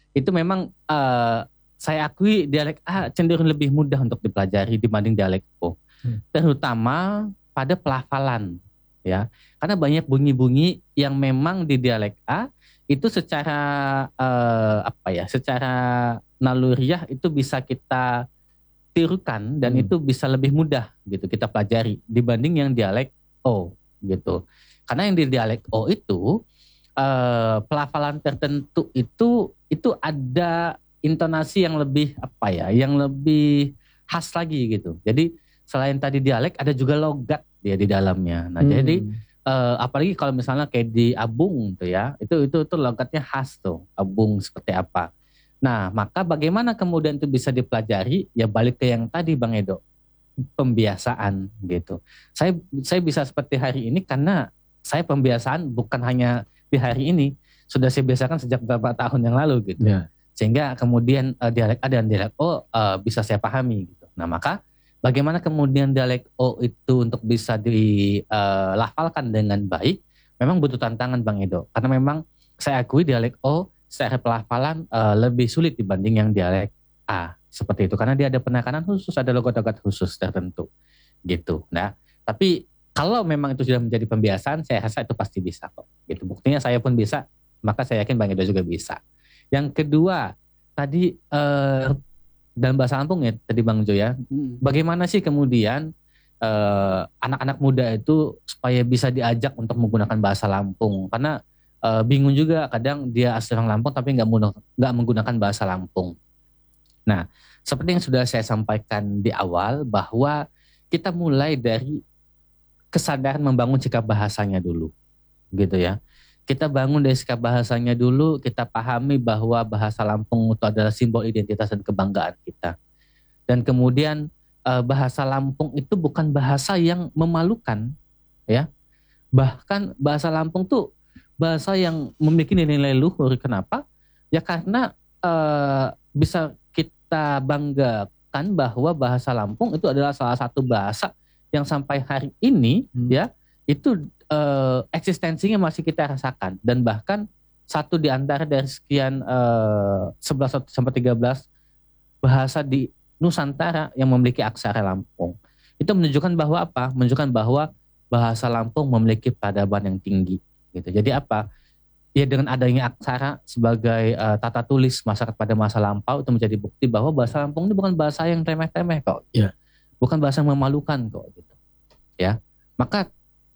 itu memang saya akui dialek A cenderung lebih mudah untuk dipelajari dibanding dialek O. Terutama pada pelafalan, ya. Karena banyak bunyi-bunyi yang memang di dialek A itu secara secara naluriah itu bisa kita tirukan dan itu bisa lebih mudah gitu kita pelajari dibanding yang dialek O gitu. Karena yang di dialek O itu pelafalan tertentu itu ada intonasi yang lebih yang lebih khas lagi gitu. Jadi selain tadi dialek ada juga logat dia di dalamnya. Nah, jadi apalagi kalau misalnya kayak di Abung tuh ya, itu logatnya khas tuh, Abung seperti apa. Nah, maka bagaimana kemudian itu bisa dipelajari? Ya balik ke yang tadi Bang Edo, pembiasaan gitu. Saya bisa seperti hari ini karena saya pembiasaan bukan hanya di hari ini, sudah saya biasakan sejak beberapa tahun yang lalu gitu. Ya. Sehingga kemudian dialek A dan dialek O bisa saya pahami gitu. Nah, maka bagaimana kemudian dialek O itu untuk bisa dilafalkan dengan baik, memang butuh tantangan Bang Edo. Karena memang saya akui dialek O secara pelafalan lebih sulit dibanding yang dialek A. Seperti itu. Karena dia ada penekanan khusus, ada logat-logat khusus tertentu. Gitu. Nah, tapi kalau memang itu sudah menjadi pembiasaan, saya rasa itu pasti bisa kok. Gitu. Buktinya saya pun bisa, maka saya yakin Bang Edo juga bisa. Yang kedua, tadi dalam bahasa Lampung ya, tadi Bang Jo ya, bagaimana sih kemudian anak-anak muda itu supaya bisa diajak untuk menggunakan bahasa Lampung? Karena bingung juga kadang dia asli orang Lampung tapi nggak menggunakan bahasa Lampung. Nah, seperti yang sudah saya sampaikan di awal bahwa kita mulai dari kesadaran membangun sikap bahasanya dulu, gitu ya. Kita bangun dari sikap bahasanya dulu, kita pahami bahwa bahasa Lampung itu adalah simbol identitas dan kebanggaan kita. Dan kemudian bahasa Lampung itu bukan bahasa yang memalukan, ya. Bahkan bahasa Lampung tuh bahasa yang memiliki nilai-nilai luhur. Kenapa? Ya karena bisa kita banggakan bahwa bahasa Lampung itu adalah salah satu bahasa yang sampai hari ini ya itu eksistensinya masih kita rasakan, dan bahkan satu di antara dari sekian 11 sampai 13 bahasa di Nusantara yang memiliki aksara Lampung. Itu menunjukkan bahwa apa? Menunjukkan bahwa bahasa Lampung memiliki peradaban yang tinggi gitu. Jadi apa? Ya dengan adanya aksara sebagai tata tulis masyarakat pada masa lampau itu menjadi bukti bahwa bahasa Lampung ini bukan bahasa yang remeh-temeh kok. Ya. Bukan bahasa yang memalukan kok gitu. Ya. Maka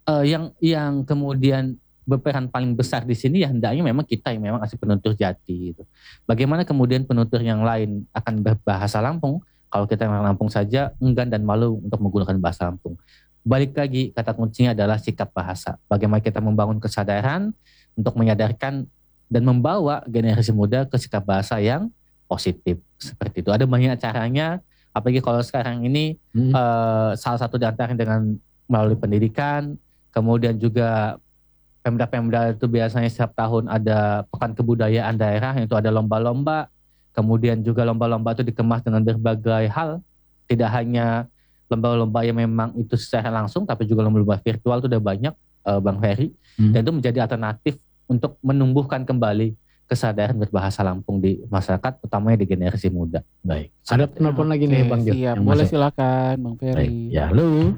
yang kemudian berperan paling besar di sini ya hendaknya memang kita yang memang asli penutur jati gitu. Bagaimana kemudian penutur yang lain akan berbahasa Lampung kalau kita orang Lampung saja enggan dan malu untuk menggunakan bahasa Lampung. Balik lagi, kata kuncinya adalah sikap bahasa. Bagaimana kita membangun kesadaran untuk menyadarkan dan membawa generasi muda ke sikap bahasa yang positif. Seperti itu. Ada banyak caranya, apalagi kalau sekarang ini salah satu di antaranya dengan melalui pendidikan, kemudian juga Pemda-pemda itu biasanya setiap tahun ada pekan kebudayaan daerah, itu ada lomba-lomba, kemudian juga lomba-lomba itu dikemas dengan berbagai hal, tidak hanya lomba-lomba yang memang itu secara langsung, tapi juga lomba-lomba virtual itu udah banyak, Bang Ferry, dan itu menjadi alternatif untuk menumbuhkan kembali kesadaran berbahasa Lampung di masyarakat, utamanya di generasi muda. Baik, ada penelpon lagi nih Bang Jo. Boleh silakan Bang Ferry. Ya, halo.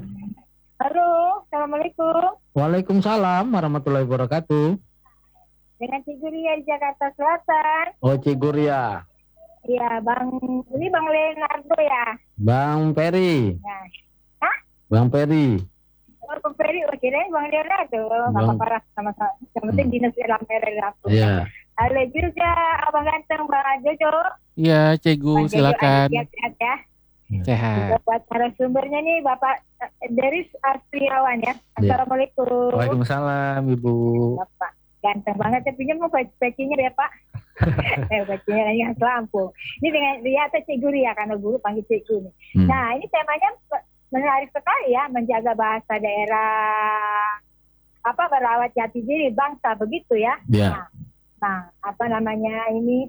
Halo, Assalamualaikum. Waalaikumsalam warahmatullahi wabarakatuh. Dengan Cik Guria di Jakarta Selatan. Oh, Cik Guria. Iya, ini Bang Leonardo ya. Bang Ferry. Ya. Hah? Bang Ferry. Oh, Bang Ferry, kirain Bang Leonardo. Gak apa-apa, sama-sama. Yang penting dinas dalam Ferry aku. Iya. Halo juga, Abang Ganteng, Bang Jojo. Iya, Cegu, silakan. Sehat ya. Sehat. Buat narasumbernya nih Bapak Deris Astriawan ya. Assalamualaikum. Waalaikumsalam Ibu. Bapak ganteng banget ya, pinjam mau bacinya ya Pak. Bacinya yang Lampung. Ini dengan dia atau Cik Guri ya, karena guru panggil Cik Guri. Nah ini temanya menarik sekali ya, menjaga bahasa daerah, merawat jati diri bangsa begitu ya. Yeah. Nah apa namanya ini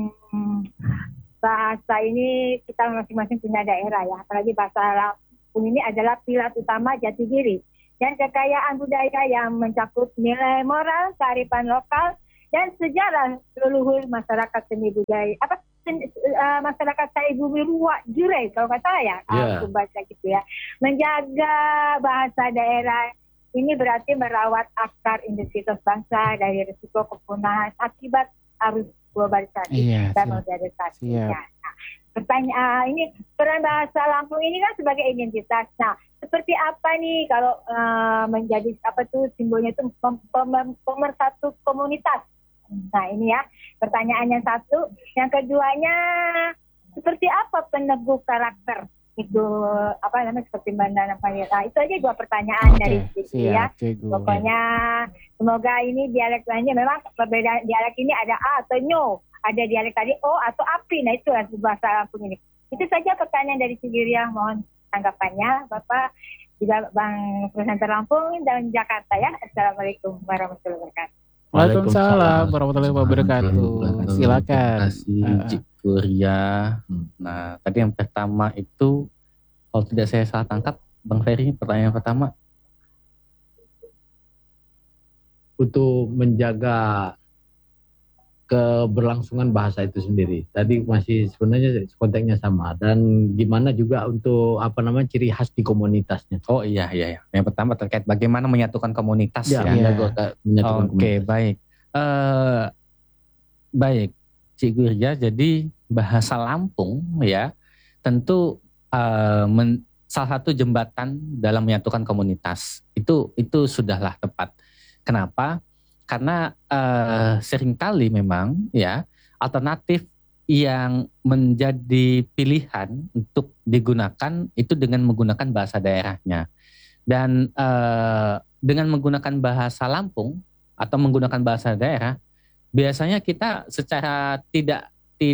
bahasa ini kita masing-masing punya daerah ya, apalagi bahasa Lampung ini adalah pilar utama jati diri dan kekayaan budaya yang mencakup nilai moral, kearifan lokal dan sejarah leluhur masyarakat seni budaya masyarakat saya bumi luak Jurai kalau nggak salah ya, aku baca gitu ya. Menjaga bahasa daerah ini berarti merawat akar identitas bangsa dari risiko kepunahan akibat arus globalisasi dan modernisasi. Nah, pertanyaan ini peran bahasa Lampung ini kan sebagai identitas. Nah, seperti apa nih kalau menjadi simbolnya itu pemersatu komunitas. Nah ini ya pertanyaannya satu. Yang keduanya seperti apa peneguh karakter itu seperti mana namanya. Nah itu aja 2 pertanyaan dari sini ya. Pokoknya semoga ini dialek lainnya memang perbedaan dialek ini ada A atau nyo, ada dialek tadi O atau api. Nah itu bahasa Lampung ini. Itu saja pertanyaan dari Sigiriah. Mohon tanggapannya Bapak juga Bang Presenter Lampung dan Jakarta ya. Assalamualaikum warahmatullahi wabarakatuh. Waalaikumsalam warahmatullahi wabarakatuh. Silakan. Terima kasih Cik Kuria. Nah, tadi yang pertama itu kalau tidak saya salah tangkap, Bang Ferry, pertanyaan pertama untuk menjaga keberlangsungan bahasa itu sendiri. Tadi masih sebenarnya konteksnya sama, dan gimana juga untuk ciri khas di komunitasnya. Oh iya. Yang pertama terkait bagaimana menyatukan komunitas ya. Menyatukan komunitas. Baik. Baik, Cik Gurja. Jadi bahasa Lampung ya tentu salah satu jembatan dalam menyatukan komunitas. Itu sudahlah tepat. Kenapa? Karena seringkali memang ya alternatif yang menjadi pilihan untuk digunakan itu dengan menggunakan bahasa daerahnya. Dan dengan menggunakan bahasa Lampung atau menggunakan bahasa daerah, biasanya kita secara tidak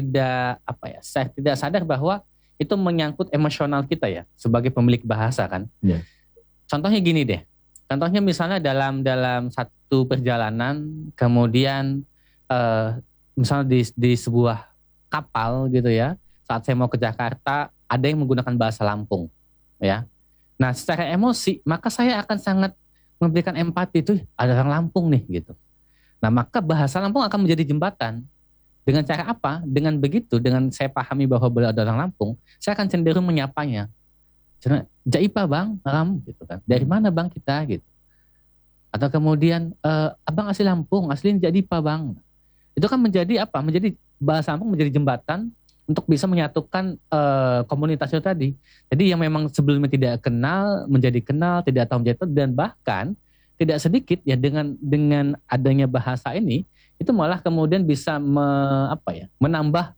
sadar bahwa itu menyangkut emosional kita ya sebagai pemilik bahasa kan. Yeah. Contohnya gini deh. Contohnya misalnya dalam satu perjalanan, kemudian misalnya di sebuah kapal gitu ya, saat saya mau ke Jakarta, ada yang menggunakan bahasa Lampung, ya. Nah, secara emosi, maka saya akan sangat memberikan empati, itu ada orang Lampung nih gitu. Nah, maka bahasa Lampung akan menjadi jembatan. Dengan cara apa? Dengan begitu, dengan saya pahami bahwa beliau ada orang Lampung, saya akan cenderung menyapanya. Jaipa Bang, gitu kan. Dari mana Bang kita gitu. Atau kemudian Abang asli Lampung, asli Jaipa Bang. Itu kan menjadi apa? Menjadi bahasa Lampung menjadi jembatan untuk bisa menyatukan komunitas itu tadi. Jadi yang memang sebelumnya tidak kenal menjadi kenal, tidak tahu menjadi tahu, dan bahkan tidak sedikit ya dengan adanya bahasa ini itu malah kemudian bisa menambah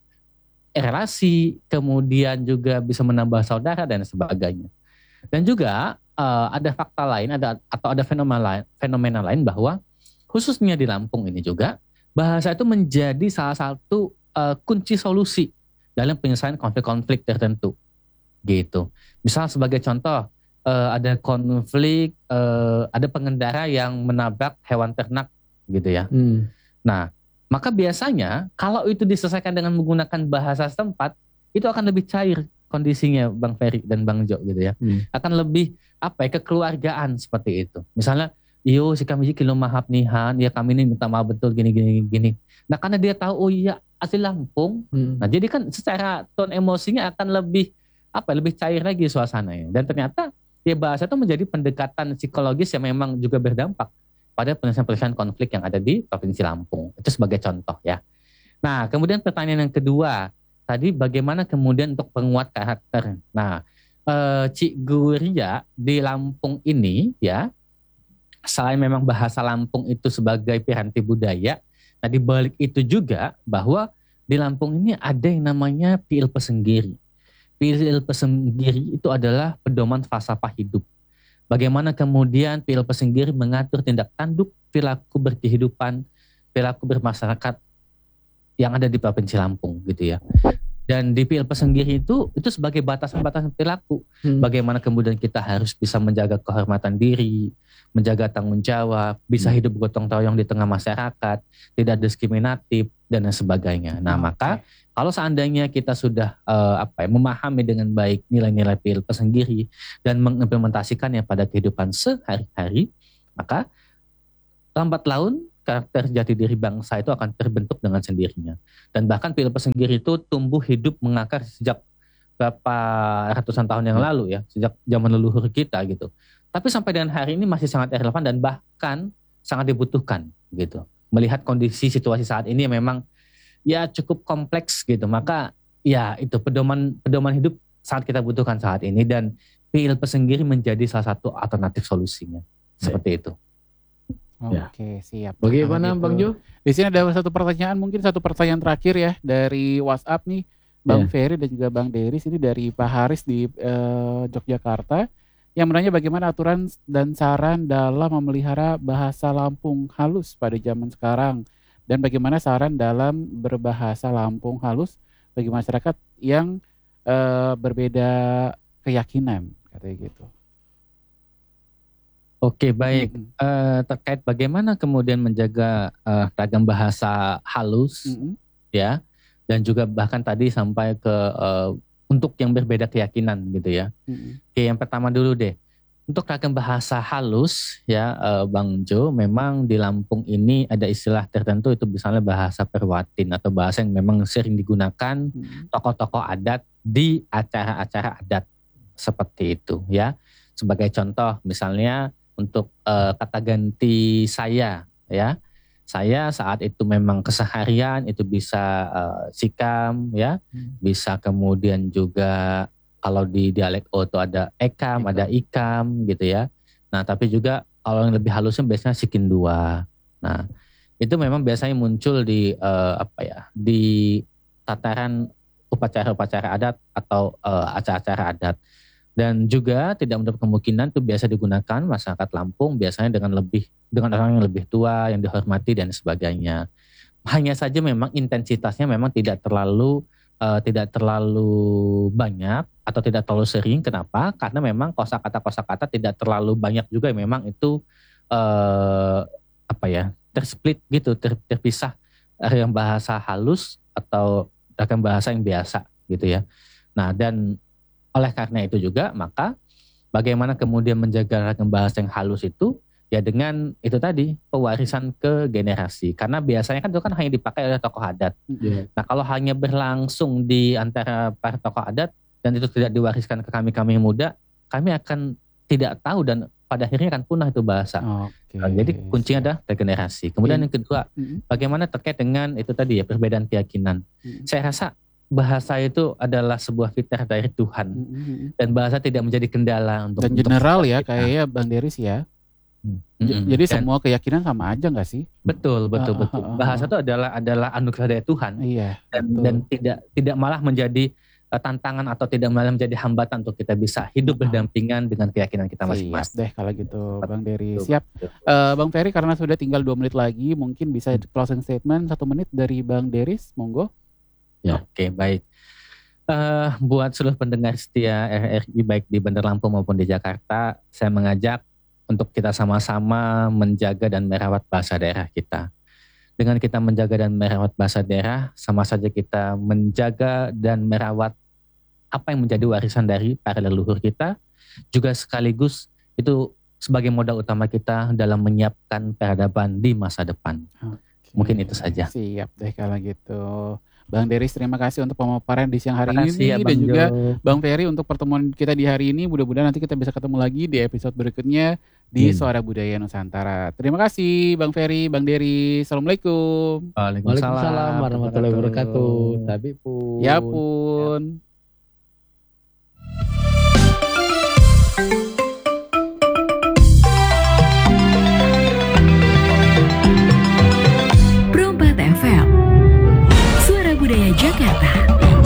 relasi, kemudian juga bisa menambah saudara dan sebagainya. Dan juga ada fakta lain, ada fenomena lain bahwa khususnya di Lampung ini juga bahasa itu menjadi salah satu kunci solusi dalam penyelesaian konflik-konflik tertentu. Gitu. Misal sebagai contoh, ada konflik, ada pengendara yang menabrak hewan ternak gitu ya. Nah, maka biasanya kalau itu diselesaikan dengan menggunakan bahasa setempat, itu akan lebih cair kondisinya Bang Ferry dan Bang Jo gitu ya. Akan lebih kekeluargaan seperti itu. Misalnya, yo si kami kilo mahap nihan, ya kami ini minta maaf betul gini. Nah, karena dia tahu oh iya asli Lampung. Nah, jadi kan secara tone emosinya akan lebih cair lagi suasananya. Dan ternyata ya bahasa itu menjadi pendekatan psikologis yang memang juga berdampak pada penyelesaian konflik yang ada di Provinsi Lampung. Itu sebagai contoh ya. Nah, kemudian pertanyaan yang kedua, tadi bagaimana kemudian untuk penguat karakter. Nah, Cik Guria di Lampung ini ya, selain memang bahasa Lampung itu sebagai piranti budaya, nah di balik itu juga bahwa di Lampung ini ada yang namanya Piil Pesenggiri. Piil Pesenggiri itu adalah pedoman falsafah hidup. Bagaimana kemudian Piil Pesenggiri mengatur tindak tanduk, perilaku berkehidupan, perilaku bermasyarakat yang ada di Provinsi Lampung gitu ya. Dan di Piil Pesenggiri itu sebagai batasan-batasan perilaku. Bagaimana kemudian kita harus bisa menjaga kehormatan diri, menjaga tanggung jawab, bisa hidup gotong royong di tengah masyarakat, tidak diskriminatif dan sebagainya. Nah, maka kalau seandainya kita sudah memahami dengan baik nilai-nilai Piil Pesenggiri dan mengimplementasikannya pada kehidupan sehari-hari, maka lambat laun karakter jati diri bangsa itu akan terbentuk dengan sendirinya. Dan bahkan PIL Pesenggiri itu tumbuh hidup mengakar sejak berapa ratusan tahun yang lalu ya, sejak zaman leluhur kita gitu. Tapi sampai dengan hari ini masih sangat relevan dan bahkan sangat dibutuhkan gitu. Melihat kondisi situasi saat ini yang memang ya cukup kompleks gitu, maka ya itu pedoman hidup sangat kita butuhkan saat ini, dan PIL Pesenggiri menjadi salah satu alternatif solusinya. Seperti itu. Oke, siap. Bagaimana Bang Jo? Di sini ada satu pertanyaan terakhir ya dari WhatsApp nih, Bang Ferry dan juga Bang Deris. Ini dari Pak Haris di Yogyakarta yang menanya bagaimana aturan dan saran dalam memelihara bahasa Lampung halus pada zaman sekarang, dan bagaimana saran dalam berbahasa Lampung halus bagi masyarakat yang berbeda keyakinan, katanya gitu. Oke, baik. Terkait bagaimana kemudian menjaga ragam bahasa halus, ya, dan juga bahkan tadi sampai ke untuk yang berbeda keyakinan gitu ya. Oke, yang pertama dulu deh, untuk ragam bahasa halus ya, Bang Jo, memang di Lampung ini ada istilah tertentu, itu misalnya bahasa perwatin atau bahasa yang memang sering digunakan tokoh-tokoh adat di acara-acara adat seperti itu ya. Sebagai contoh misalnya untuk kata ganti saya ya, saya saat itu memang keseharian itu bisa sikam ya, bisa kemudian juga kalau di dialek O itu ada ekam, ada ikam gitu ya. Nah tapi juga kalau yang lebih halusnya biasanya sikin dua. Nah itu memang biasanya muncul di di tataran upacara-upacara adat atau acara-acara adat. Dan juga tidak menutup kemungkinan itu biasa digunakan masyarakat Lampung biasanya dengan orang yang lebih tua, yang dihormati dan sebagainya. Hanya saja memang intensitasnya memang tidak terlalu banyak atau tidak terlalu sering. Kenapa? Karena memang kosakata tidak terlalu banyak juga, memang itu tersplit gitu, terpisah yang bahasa halus atau ragam bahasa yang biasa gitu ya. Nah dan oleh karena itu juga, maka bagaimana kemudian menjaga ragam bahasa yang halus itu ya dengan itu tadi, pewarisan ke generasi. Karena biasanya kan itu kan hanya dipakai oleh tokoh adat. Nah kalau hanya berlangsung di antara para tokoh adat dan itu tidak diwariskan ke kami muda, kami akan tidak tahu dan pada akhirnya akan punah itu bahasa. Jadi kuncinya adalah regenerasi. Kemudian yang kedua, bagaimana terkait dengan itu tadi ya, perbedaan keyakinan. Saya rasa bahasa itu adalah sebuah fitrah dari Tuhan, dan bahasa tidak menjadi kendala untuk general ya, kayak Bang Deris ya. Jadi semua keyakinan sama aja nggak sih? Betul. Bahasa itu adalah anugerah dari Tuhan. Iya. Dan tidak malah menjadi tantangan atau tidak malah menjadi hambatan untuk kita bisa hidup berdampingan dengan keyakinan kita masing-masing. Siap deh kalau gitu, Bang Deris. Siap. Bang Ferry, karena sudah tinggal 2 menit lagi, mungkin bisa closing statement 1 menit dari Bang Deris, monggo. Ya. Oke, baik. Buat seluruh pendengar setia RRI baik di Bandar Lampung maupun di Jakarta, saya mengajak untuk kita sama-sama menjaga dan merawat bahasa daerah kita. Dengan kita menjaga dan merawat bahasa daerah, sama saja kita menjaga dan merawat apa yang menjadi warisan dari para leluhur kita, juga sekaligus itu sebagai modal utama kita dalam menyiapkan peradaban di masa depan. Mungkin itu saja. Siap deh kalau gitu. Bang Deris, terima kasih untuk pemaparan di siang hari ini ya, dan juga Bang Ferry untuk pertemuan kita di hari ini. Mudah-mudahan nanti kita bisa ketemu lagi di episode berikutnya di Suara Budaya Nusantara. Terima kasih Bang Ferry, Bang Deris. Assalamualaikum. Waalaikumsalam warahmatullahi wabarakatuh. Tapi pun. Ya pun.